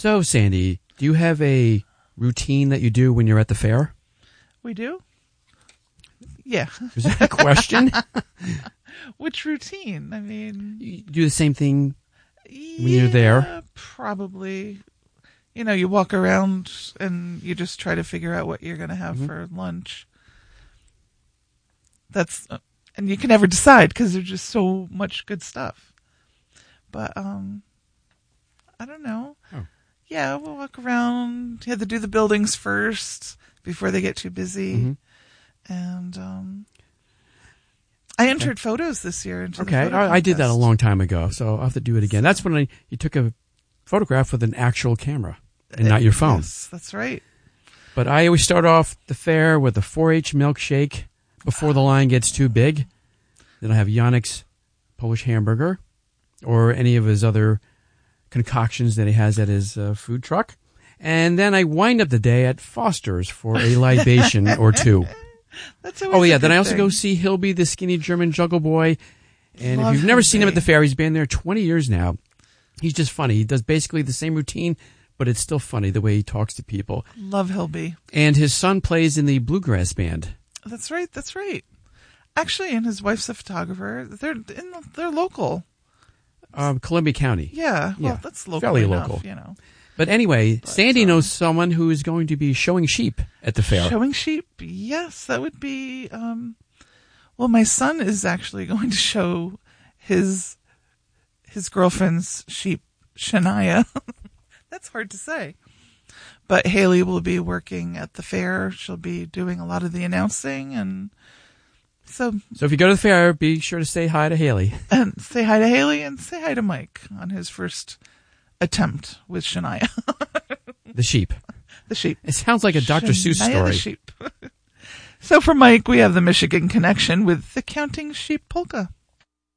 So, Sandy, do you have a routine that you do when you're at the fair? We do? Yeah. Is that a question? Which routine? I mean... You do the same thing when you're there? Probably. You know, you walk around and you just try to figure out what you're going to have for lunch. That's... and you can never decide because there's just so much good stuff. But, I don't know. Oh. Yeah, we'll walk around. You have to do the buildings first before they get too busy. Mm-hmm. And I entered photos this year into the photo I did that a long time ago, so I'll have to do it again. That's when you took a photograph with an actual camera and not your phone. Yes, that's right. But I always start off the fair with a 4-H milkshake before the line gets too big. Then I have Yannick's Polish hamburger or any of his other concoctions that he has at his food truck. And then I wind up the day at Foster's for a libation or two. That's then I also go see Hilby, the skinny German juggle boy. And if you've never seen him at the fair, he's been there 20 years now. He's just funny. He does basically the same routine, but it's still funny the way he talks to people. Love Hilby. And his son plays in the bluegrass band. That's right. Actually, and his wife's a photographer. They're local. Columbia County. Yeah, well, that's local fairly enough, local. you know. But anyway, Sandy knows someone who is going to be showing sheep at the fair. Showing sheep? Yes, that would be... well, my son is actually going to show his girlfriend's sheep, Shania. That's hard to say. But Haley will be working at the fair. She'll be doing a lot of the announcing, and so if you go to the fair, be sure to say hi to Haley. And say hi to Haley and say hi to Mike on his first attempt with Shania. The sheep. The sheep. It sounds like a Dr. Seuss story. The sheep. So for Mike, we have the Michigan connection with the Counting Sheep Polka.